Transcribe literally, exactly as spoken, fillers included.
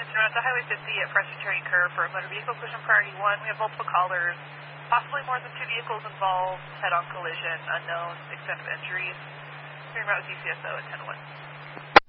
Houston, we're at the Highway fifty at Presbyterian Curve for a motor vehicle collision priority one. We have multiple callers, possibly more than two vehicles involved, head-on collision, unknown, extent of injuries. Clearing route with D C S O at ten oh one.